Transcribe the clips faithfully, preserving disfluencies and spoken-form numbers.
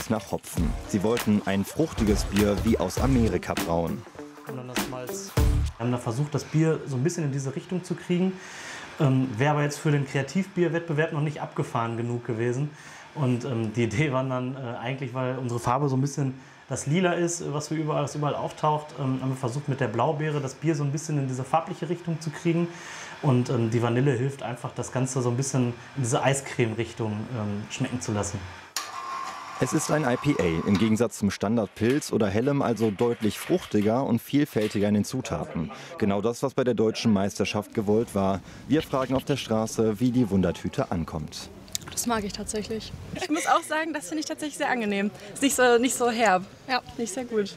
nach Hopfen. Sie wollten ein fruchtiges Bier wie aus Amerika brauen. Und dann das Malz. Wir haben da versucht, das Bier so ein bisschen in diese Richtung zu kriegen. Ähm, Wäre aber jetzt für den Kreativbierwettbewerb noch nicht abgefahren genug gewesen. Und ähm, die Idee war dann äh, eigentlich, weil unsere Farbe so ein bisschen das Lila ist, was, wir überall, was überall auftaucht, ähm, haben wir versucht mit der Blaubeere das Bier so ein bisschen in diese farbliche Richtung zu kriegen. Und ähm, die Vanille hilft einfach, das Ganze so ein bisschen in diese Eiscreme-Richtung ähm, schmecken zu lassen. Es ist ein I P A, im Gegensatz zum Standardpilz oder Hellem also deutlich fruchtiger und vielfältiger in den Zutaten. Genau das, was bei der deutschen Meisterschaft gewollt war. Wir fragen auf der Straße, wie die Wundertüte ankommt. Das mag ich tatsächlich. Ich muss auch sagen, das finde ich tatsächlich sehr angenehm. Ist nicht so, nicht so herb. Ja, nicht sehr gut.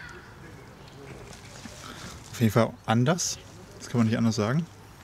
Auf jeden Fall anders. Das kann man nicht anders sagen.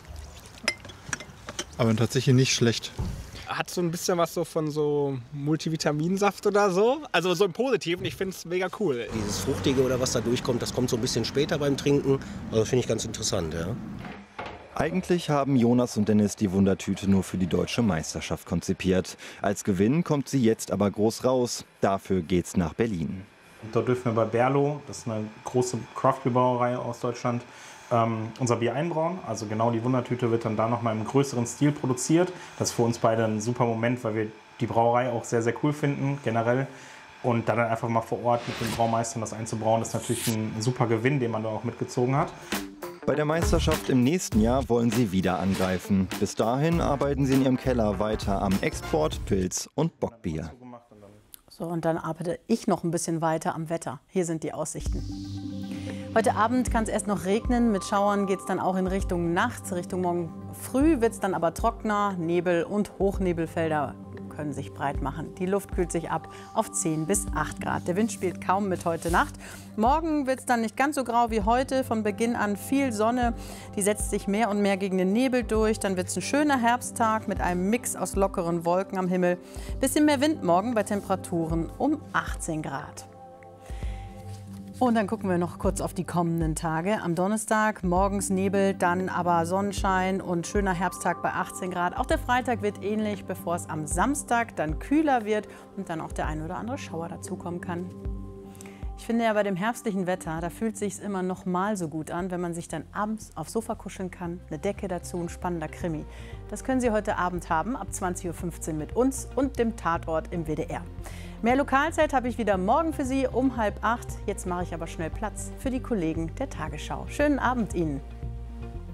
Aber tatsächlich nicht schlecht. Hat so ein bisschen was so von so Multivitaminsaft oder so. Also so im Positiven, ich finde es mega cool. Dieses Fruchtige oder was da durchkommt, das kommt so ein bisschen später beim Trinken. Also finde ich ganz interessant, ja. Eigentlich haben Jonas und Dennis die Wundertüte nur für die deutsche Meisterschaft konzipiert. Als Gewinn kommt sie jetzt aber groß raus. Dafür geht's nach Berlin. Dort dürfen wir bei Berlo, das ist eine große Craft-Brauerei aus Deutschland, ähm, unser Bier einbrauen. Also genau die Wundertüte wird dann da nochmal im größeren Stil produziert. Das ist für uns beide ein super Moment, weil wir die Brauerei auch sehr, sehr cool finden, generell. Und dann einfach mal vor Ort mit den Braumeistern das einzubrauen, ist natürlich ein super Gewinn, den man da auch mitgezogen hat. Bei der Meisterschaft im nächsten Jahr wollen sie wieder angreifen. Bis dahin arbeiten sie in ihrem Keller weiter am Export, Pilz und Bockbier. So, und dann arbeite ich noch ein bisschen weiter am Wetter. Hier sind die Aussichten. Heute Abend kann es erst noch regnen. Mit Schauern geht es dann auch in Richtung Nacht. Richtung morgen früh wird es dann aber trockener. Nebel und Hochnebelfelder können sich breit machen. Die Luft kühlt sich ab auf zehn bis acht Grad. Der Wind spielt kaum mit heute Nacht. Morgen wird es dann nicht ganz so grau wie heute. Von Beginn an viel Sonne. Die setzt sich mehr und mehr gegen den Nebel durch. Dann wird es ein schöner Herbsttag mit einem Mix aus lockeren Wolken am Himmel. Bisschen mehr Wind morgen bei Temperaturen um achtzehn Grad. Und dann gucken wir noch kurz auf die kommenden Tage. Am Donnerstag morgens Nebel, dann aber Sonnenschein und schöner Herbsttag bei achtzehn Grad. Auch der Freitag wird ähnlich, bevor es am Samstag dann kühler wird und dann auch der ein oder andere Schauer dazukommen kann. Ich finde ja, bei dem herbstlichen Wetter, da fühlt es sich immer noch mal so gut an, wenn man sich dann abends aufs Sofa kuscheln kann, eine Decke dazu, ein spannender Krimi. Das können Sie heute Abend haben, ab zwanzig Uhr fünfzehn mit uns und dem Tatort im W D R. Mehr Lokalzeit habe ich wieder morgen für Sie um halb acht. Jetzt mache ich aber schnell Platz für die Kollegen der Tagesschau. Schönen Abend Ihnen.